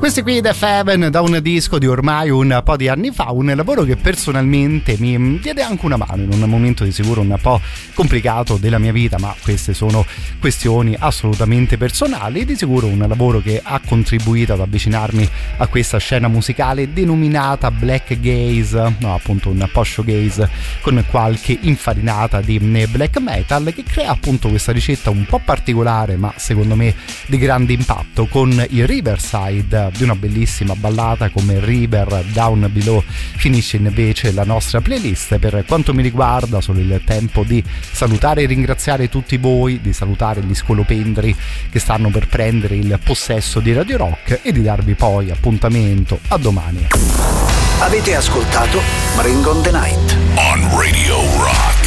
Questi qui The Feven, da un disco di ormai un po' di anni fa, un lavoro che personalmente mi diede anche una mano in un momento di sicuro un po' complicato della mia vita, ma queste sono questioni assolutamente personali. Di sicuro un lavoro che ha contribuito ad avvicinarmi a questa scena musicale denominata black gaze, no, appunto un po' showgaze con qualche infarinata di black metal, che crea appunto questa ricetta un po' particolare ma secondo me di grande impatto, con il Riverside di una bellissima ballata come River Down Below finisce invece la nostra playlist. Per quanto mi riguarda solo il tempo di salutare e ringraziare tutti voi, di salutare gli scolopendri che stanno per prendere il possesso di Radio Rock e di darvi poi appuntamento a domani. Avete ascoltato Bring on the Night on Radio Rock.